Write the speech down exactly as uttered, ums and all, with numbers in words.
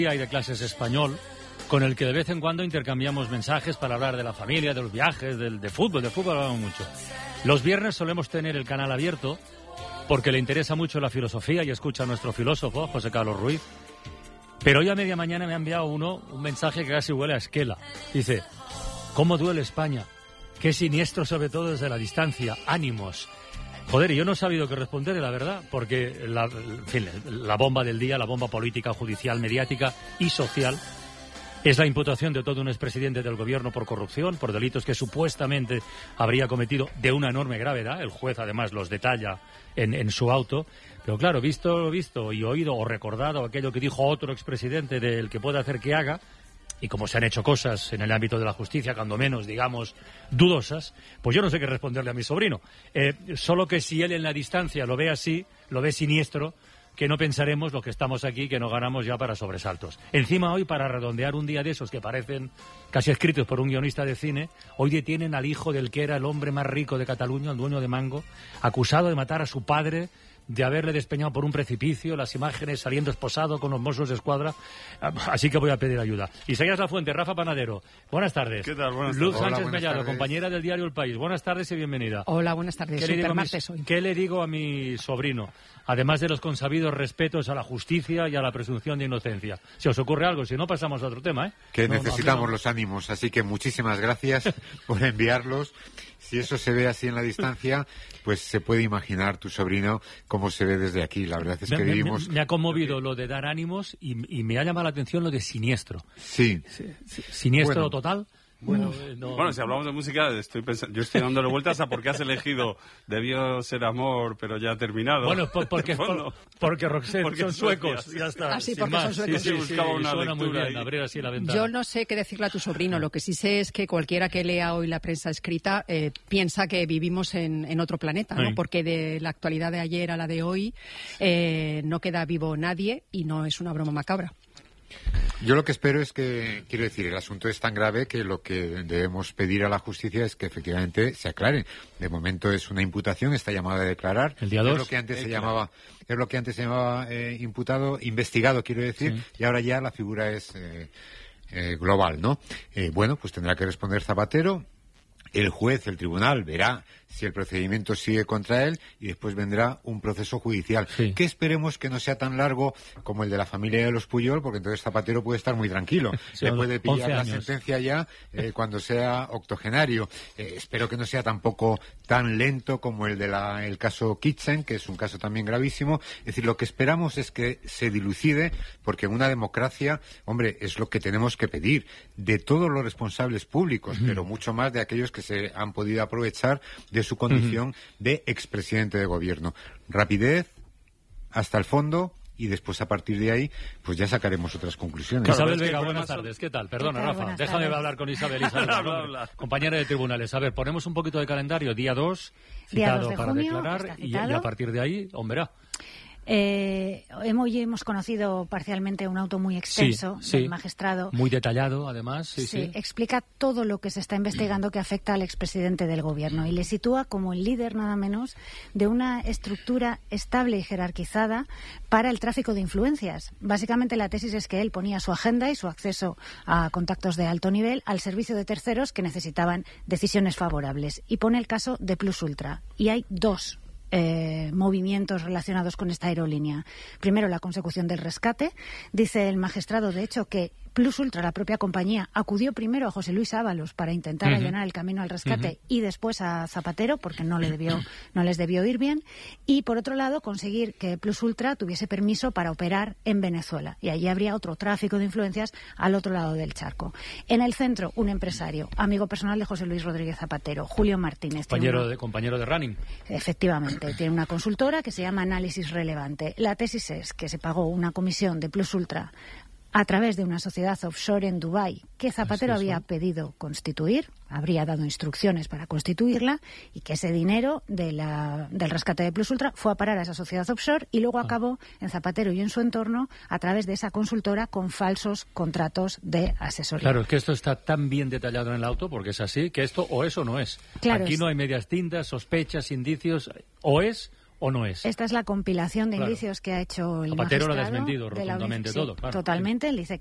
y de clases español, con el que de vez en cuando intercambiamos mensajes para hablar de la familia, de los viajes, del, de fútbol, de fútbol hablamos mucho. Los viernes solemos tener el canal abierto porque le interesa mucho la filosofía y escucha a nuestro filósofo, José Carlos Ruiz. Pero hoy a media mañana me ha enviado uno un mensaje que casi huele a esquela. Dice, ¿cómo duele España? Qué siniestro, sobre todo desde la distancia. Ánimos. Joder, y yo no he sabido qué responder, la verdad, porque la, en fin, la bomba del día, la bomba política, judicial, mediática y social, es la imputación de todo un expresidente del gobierno por corrupción, por delitos que supuestamente habría cometido de una enorme gravedad. El juez, además, los detalla en, en su auto. Pero claro, visto lo visto y oído o recordado aquello que dijo otro expresidente del que puede hacer que haga, y como se han hecho cosas en el ámbito de la justicia, cuando menos, digamos, dudosas, pues yo no sé qué responderle a mi sobrino. Eh, solo que si él en la distancia lo ve así, lo ve siniestro, que no pensaremos los que estamos aquí que no ganamos ya para sobresaltos. Encima hoy, para redondear un día de esos que parecen casi escritos por un guionista de cine, hoy detienen al hijo del que era el hombre más rico de Cataluña, el dueño de Mango, acusado de matar a su padre, de haberle despeñado por un precipicio, las imágenes saliendo esposado con los Mossos de Escuadra. Así que voy a pedir ayuda. Isaías Lafuente, Rafa Panadero, buenas tardes. ¿Qué tal? Buenas tardes. Luz Hola, Sánchez Mellado, tardes. Compañera del diario El País, buenas tardes y bienvenida. Hola, buenas tardes. ¿Qué, le digo, a mi, hoy. ¿Qué le digo a mi sobrino? Además de los consabidos respetos a la justicia y a la presunción de inocencia. Si os ocurre algo, si no, pasamos a otro tema, ¿eh? Que no, necesitamos no, no. los ánimos, así que muchísimas gracias por enviarlos. Si eso se ve así en la distancia, pues se puede imaginar tu sobrino cómo se ve desde aquí. La verdad es que me, vivimos... Me, me ha conmovido lo de dar ánimos y, y me ha llamado la atención lo de siniestro. Sí. sí, sí siniestro bueno. total. Bueno, no... bueno, si hablamos de música, estoy pensando, yo estoy dándole vueltas a por qué has elegido Debió ser amor, pero ya ha terminado. Bueno, por, porque, por, porque Roxette porque son suecos, ya está. Ah, sí, porque más. son suecos. Sí, sí, buscaba sí, una suena muy bien, ahí. abrir así la ventana. Yo no sé qué decirle a tu sobrino, lo que sí sé es que cualquiera que lea hoy la prensa escrita eh, piensa que vivimos en, en otro planeta, ¿no? Sí. Porque de la actualidad de ayer a la de hoy eh, no queda vivo nadie y no es una broma macabra. Yo lo que espero es que, quiero decir, el asunto es tan grave que lo que debemos pedir a la justicia es que efectivamente se aclare. De momento es una imputación, está llamada a declarar. El día dos. Es lo que antes se llamaba, es lo que antes se llamaba eh, imputado, investigado, quiero decir, sí. Y ahora ya la figura es eh, eh, global, ¿no? Eh, bueno, pues tendrá que responder Zapatero. El juez, el tribunal, verá si el procedimiento sigue contra él y después vendrá un proceso judicial. Sí. Que esperemos que no sea tan largo como el de la familia de los Puyol, porque entonces Zapatero puede estar muy tranquilo. Sí, le puede pillar la sentencia ya eh, cuando sea octogenario. Eh, espero que no sea tampoco tan lento como el de la, el caso Kitchen, que es un caso también gravísimo. Es decir, lo que esperamos es que se dilucide, porque en una democracia, hombre, es lo que tenemos que pedir de todos los responsables públicos, uh-huh. pero mucho más de aquellos que se han podido aprovechar de su condición uh-huh. de expresidente de gobierno. Rapidez, hasta el fondo, y después a partir de ahí, pues ya sacaremos otras conclusiones. Claro, Isabel Vega, buenas tardes. ¿Qué tal? Perdona, ¿Qué tal? Rafa, déjame tardes. hablar con Isabel. Isabel habla, habla. Compañera de tribunales. A ver, ponemos un poquito de calendario. Día dos, citado de para junio, declarar, y, y a partir de ahí, hombre, verá. Eh, hemos, hemos conocido parcialmente un auto muy extenso sí, sí. del magistrado. Muy detallado, además. Sí, sí, sí. Explica todo lo que se está investigando que afecta al expresidente del gobierno y le sitúa como el líder, nada menos, de una estructura estable y jerarquizada para el tráfico de influencias. Básicamente la tesis es que él ponía su agenda y su acceso a contactos de alto nivel al servicio de terceros que necesitaban decisiones favorables. Y pone el caso de Plus Ultra. Y hay dos Eh, movimientos relacionados con esta aerolínea. Primero, la consecución del rescate. Dice el magistrado, de hecho, que Plus Ultra, la propia compañía, acudió primero a José Luis Ábalos para intentar uh-huh. allanar el camino al rescate uh-huh. y después a Zapatero, porque no le debió, no les debió ir bien. Y, por otro lado, conseguir que Plus Ultra tuviese permiso para operar en Venezuela. Y allí habría otro tráfico de influencias al otro lado del charco. En el centro, un empresario, amigo personal de José Luis Rodríguez Zapatero, Julio Martínez. Compañero, una... de, compañero de running. Efectivamente. Tiene una consultora que se llama Análisis Relevante. La tesis es que se pagó una comisión de Plus Ultra a través de una sociedad offshore en Dubái que Zapatero había pedido constituir, habría dado instrucciones para constituirla y que ese dinero de la, del rescate de Plus Ultra fue a parar a esa sociedad offshore y luego acabó en Zapatero y en su entorno a través de esa consultora con falsos contratos de asesoría. Claro, es que esto está tan bien detallado en el auto, porque es así, que esto o es o no es. Claro, Aquí es... no hay medias tintas, sospechas, indicios, o es ¿O no es? Esta es la compilación de Claro. indicios que ha hecho el Zapatero lo ha magistrado desmentido de la rotundamente Unic- todo, sí, claro. Totalmente, él dice